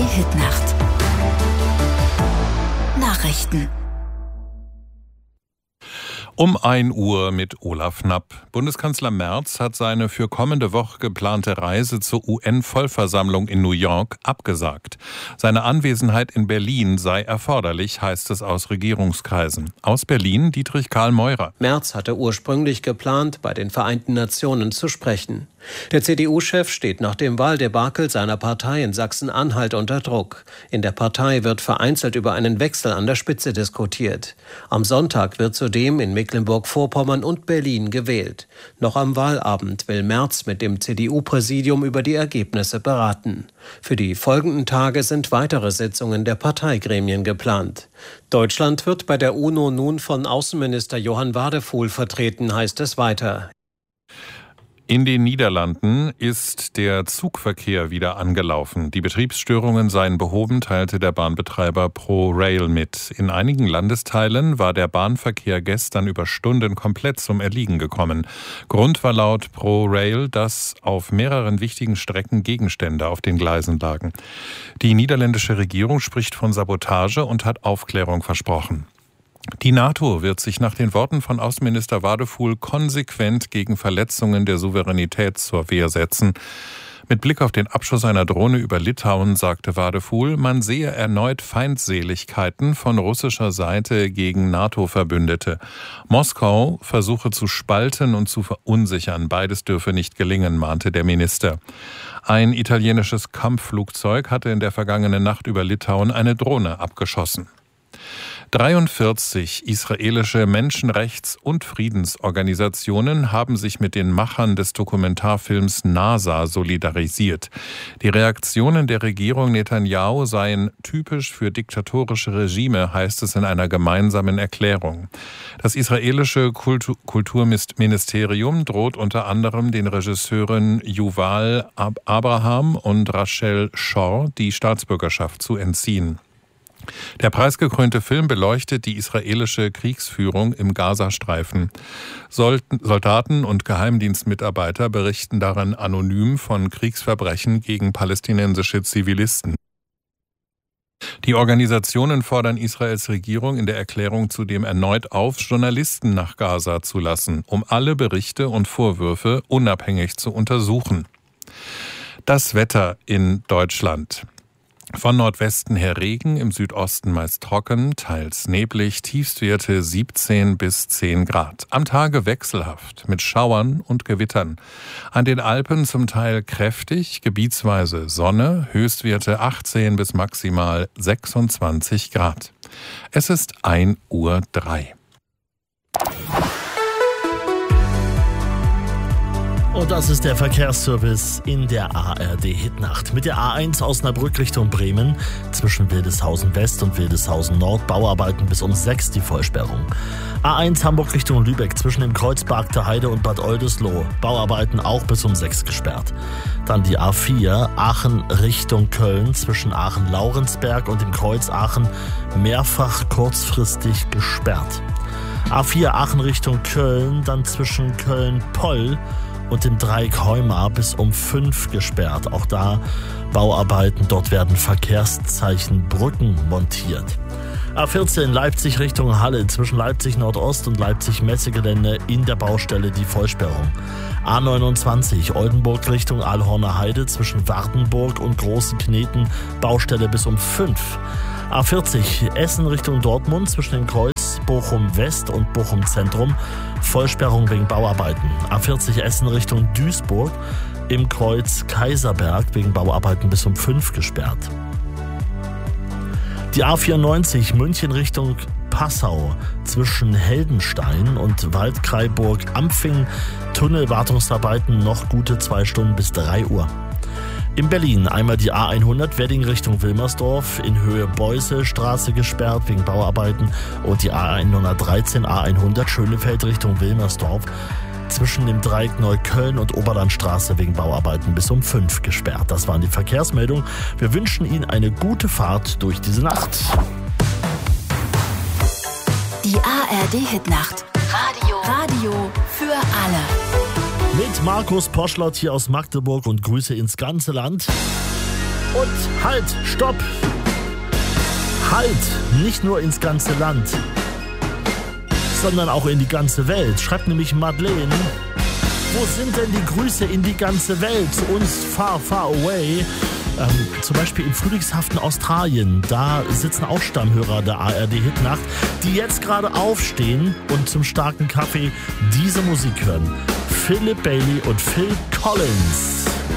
ARD-Hitnacht. Nachrichten. Um 1 Uhr mit Olaf Knapp. Bundeskanzler Merz hat seine für kommende Woche geplante Reise zur UN-Vollversammlung in New York abgesagt. Seine Anwesenheit in Berlin sei erforderlich, heißt es aus Regierungskreisen. Aus Berlin Dietrich Karl Meurer. Merz hatte ursprünglich geplant, bei den Vereinten Nationen zu sprechen. Der CDU-Chef steht nach dem Wahldebakel seiner Partei in Sachsen-Anhalt unter Druck. In der Partei wird vereinzelt über einen Wechsel an der Spitze diskutiert. Am Sonntag wird zudem in Mecklenburg-Vorpommern und Berlin gewählt. Noch am Wahlabend will Merz mit dem CDU-Präsidium über die Ergebnisse beraten. Für die folgenden Tage sind weitere Sitzungen der Parteigremien geplant. Deutschland wird bei der UNO nun von Außenminister Johann Wadephul vertreten, heißt es weiter. In den Niederlanden ist der Zugverkehr wieder angelaufen. Die Betriebsstörungen seien behoben, teilte der Bahnbetreiber ProRail mit. In einigen Landesteilen war der Bahnverkehr gestern über Stunden komplett zum Erliegen gekommen. Grund war laut ProRail, dass auf mehreren wichtigen Strecken Gegenstände auf den Gleisen lagen. Die niederländische Regierung spricht von Sabotage und hat Aufklärung versprochen. Die NATO wird sich nach den Worten von Außenminister Wadephul konsequent gegen Verletzungen der Souveränität zur Wehr setzen. Mit Blick auf den Abschuss einer Drohne über Litauen sagte Wadephul, man sehe erneut Feindseligkeiten von russischer Seite gegen NATO-Verbündete. Moskau versuche zu spalten und zu verunsichern. Beides dürfe nicht gelingen, mahnte der Minister. Ein italienisches Kampfflugzeug hatte in der vergangenen Nacht über Litauen eine Drohne abgeschossen. 43 israelische Menschenrechts- und Friedensorganisationen haben sich mit den Machern des Dokumentarfilms NASA solidarisiert. Die Reaktionen der Regierung Netanyahu seien typisch für diktatorische Regime, heißt es in einer gemeinsamen Erklärung. Das israelische Kulturministerium droht unter anderem den Regisseuren Yuval Abraham und Rachel Shor die Staatsbürgerschaft zu entziehen. Der preisgekrönte Film beleuchtet die israelische Kriegsführung im Gazastreifen. Soldaten und Geheimdienstmitarbeiter berichten darin anonym von Kriegsverbrechen gegen palästinensische Zivilisten. Die Organisationen fordern Israels Regierung in der Erklärung zudem erneut auf, Journalisten nach Gaza zu lassen, um alle Berichte und Vorwürfe unabhängig zu untersuchen. Das Wetter in Deutschland. Von Nordwesten her Regen, im Südosten meist trocken, teils neblig, Tiefstwerte 17 bis 10 Grad. Am Tage wechselhaft mit Schauern und Gewittern. An den Alpen zum Teil kräftig, gebietsweise Sonne, Höchstwerte 18 bis maximal 26 Grad. Es ist 1:03 Uhr. Und das ist der Verkehrsservice in der ARD-Hitnacht. Mit der A1 Osnabrück Richtung Bremen, zwischen Wildeshausen West und Wildeshausen Nord, Bauarbeiten bis um 6 die Vollsperrung. A1 Hamburg Richtung Lübeck, zwischen dem Kreuz Barkter Heide und Bad Oldesloe, Bauarbeiten auch bis um 6 gesperrt. Dann die A4 Aachen Richtung Köln, zwischen Aachen-Laurensberg und dem Kreuz Aachen, mehrfach kurzfristig gesperrt. A4 Aachen Richtung Köln, dann zwischen Köln-Poll und dem Dreieck Heumar bis um 5 gesperrt. Auch da Bauarbeiten, dort werden Verkehrszeichen-Brücken montiert. A14 Leipzig Richtung Halle, zwischen Leipzig Nordost und Leipzig Messegelände in der Baustelle die Vollsperrung. A29 Oldenburg Richtung Aalhorner Heide, zwischen Wardenburg und Großen Kneten, Baustelle bis um 5. A40 Essen Richtung Dortmund, zwischen dem Kreuz Bochum West und Bochum Zentrum, Vollsperrung wegen Bauarbeiten. A40 Essen Richtung Duisburg, im Kreuz Kaiserberg wegen Bauarbeiten bis um 5 gesperrt. Die A94 München Richtung Passau, zwischen Heldenstein und Waldkraiburg-Ampfing, Tunnelwartungsarbeiten noch gute 2 Stunden bis 3 Uhr. In Berlin einmal die A100 Wedding Richtung Wilmersdorf, in Höhe Beuselstraße gesperrt wegen Bauarbeiten, und die A113 A100 Schönefeld Richtung Wilmersdorf, zwischen dem Dreieck Neukölln und Oberlandstraße wegen Bauarbeiten bis um 5 gesperrt. Das waren die Verkehrsmeldungen. Wir wünschen Ihnen eine gute Fahrt durch diese Nacht. Die ARD-Hitnacht. Radio für alle. Mit Markus Poschlott hier aus Magdeburg und Grüße ins ganze Land. Und halt, stopp! Halt, nicht nur ins ganze Land, sondern auch in die ganze Welt. Schreibt nämlich Madeleine. Wo sind denn die Grüße in die ganze Welt? Zu uns far, far away. Zum Beispiel im frühlingshaften Australien. Da sitzen auch Stammhörer der ARD-Hitnacht, die jetzt gerade aufstehen und zum starken Kaffee diese Musik hören. Philip Bailey und Phil Collins.